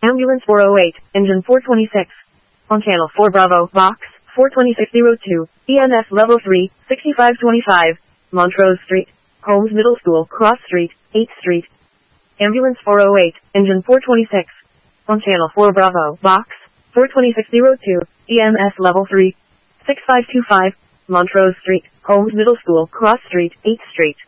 Ambulance 408, Engine 426. On Channel 4 Bravo, Box 42602, EMS Level 3, 6525, Montrose Street, Holmes Middle School, Cross Street, 8th Street. Ambulance 408, Engine 426. On Channel 4 Bravo, Box 42602, EMS Level 3, 6525, Montrose Street, Holmes Middle School, Cross Street, 8th Street.